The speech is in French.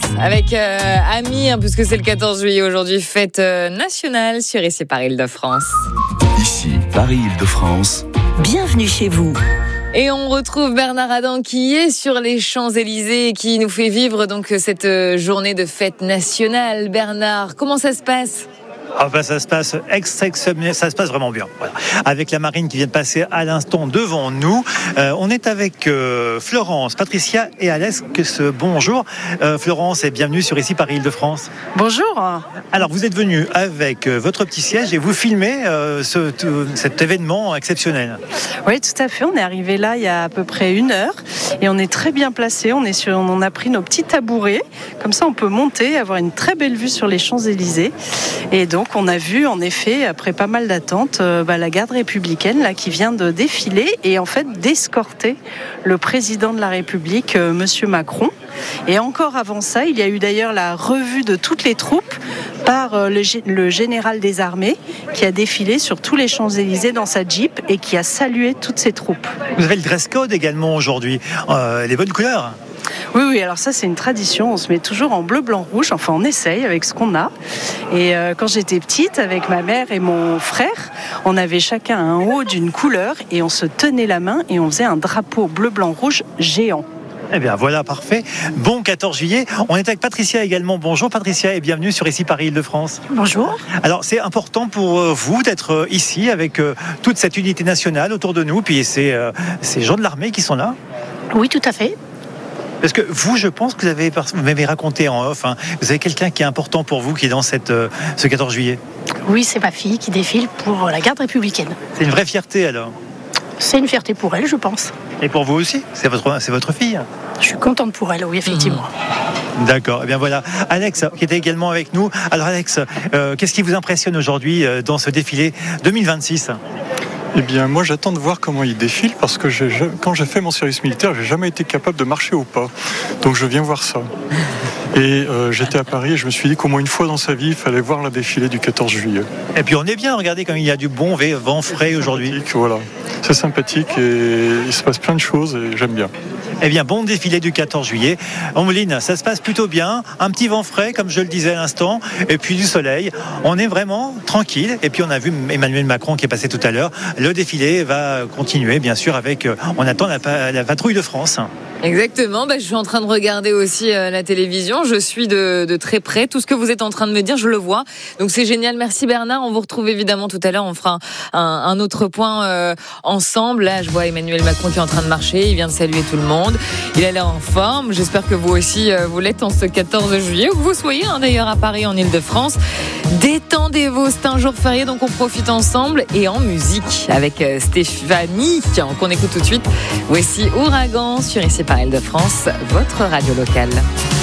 avec Amir, puisque c'est le 14 juillet aujourd'hui, fête nationale sur ici par Île-de-France. Ici, Paris-Île-de-France. Bienvenue chez vous. Et on retrouve Bernard Adam qui est sur les Champs-Élysées et qui nous fait vivre donc cette journée de fête nationale. Bernard, comment ça se passe ? Ça se passe ça se passe vraiment bien. Voilà. Avec la marine qui vient de passer à l'instant devant nous, on est avec Florence, Patricia et Alex. Bonjour Florence et bienvenue sur ici Paris Île-de-France. Bonjour. Alors vous êtes venus avec votre petit siège et vous filmez cet événement exceptionnel. Oui, tout à fait. On est arrivé là il y a à peu près 1 heure et on est très bien placé. On a pris nos petits tabourets. Comme ça, on peut monter, avoir une très belle vue sur les Champs-Élysées. Et donc, on a vu, en effet, après pas mal d'attentes, la garde républicaine là, qui vient de défiler et en fait d'escorter le président de la République, Monsieur Macron. Et encore avant ça, il y a eu d'ailleurs la revue de toutes les troupes par le général des armées qui a défilé sur tous les Champs-Élysées dans sa Jeep et qui a salué toutes ces troupes. Vous avez le dress code également aujourd'hui, les bonnes couleurs. Oui, alors ça c'est une tradition, on se met toujours en bleu, blanc, rouge, enfin on essaye avec ce qu'on a. Et quand j'étais petite, avec ma mère et mon frère, on avait chacun un haut d'une couleur et on se tenait la main et on faisait un drapeau bleu, blanc, rouge géant. Eh bien voilà, parfait. Bon 14 juillet. On est avec Patricia également. Bonjour Patricia et bienvenue sur ici Paris Île-de-France. Bonjour. Alors c'est important pour vous d'être ici avec toute cette unité nationale autour de nous. Puis c'est ces gens de l'armée qui sont là. Oui, tout à fait. Parce que vous, je pense que vous m'avez raconté en off, vous avez quelqu'un qui est important pour vous qui est dans ce 14 juillet. Oui, c'est ma fille qui défile pour la garde républicaine. C'est une vraie fierté alors. C'est une fierté pour elle, je pense. Et pour vous aussi, c'est votre fille. Je suis contente pour elle, oui, effectivement. D'accord, eh bien voilà. Alex, qui était également avec nous. Alors Alex, qu'est-ce qui vous impressionne aujourd'hui dans ce défilé 2026 ? Eh bien, moi, j'attends de voir comment il défile parce que quand j'ai fait mon service militaire, j'ai jamais été capable de marcher au pas. Donc, je viens voir ça. Et j'étais à Paris et je me suis dit qu'au moins une fois dans sa vie, il fallait voir la défilée du 14 juillet. Et puis, on est bien. Regardez comme il y a du bon vent frais aujourd'hui. Voilà, c'est sympathique et il se passe plein de choses et j'aime bien. Eh bien, bon défilé du 14 juillet. Omeline, ça se passe plutôt bien. Un petit vent frais, comme je le disais à l'instant, et puis du soleil. On est vraiment tranquille. Et puis, on a vu Emmanuel Macron qui est passé tout à l'heure. Le défilé va continuer, bien sûr, on attend la patrouille de France. Exactement, je suis en train de regarder aussi la télévision, je suis de très près, tout ce que vous êtes en train de me dire, je le vois, donc c'est génial, merci Bernard, on vous retrouve évidemment tout à l'heure, on fera un autre point ensemble. Là je vois Emmanuel Macron qui est en train de marcher, il vient de saluer tout le monde, il a l'air en forme, j'espère que vous aussi vous l'êtes en ce 14 juillet, où que vous soyez d'ailleurs à Paris, en Île-de-France. Détendez-vous, c'est un jour férié, donc on profite ensemble et en musique avec Stéphanie, qu'on écoute tout de suite. Voici Ouragan sur ici par Île-de-France, votre radio locale.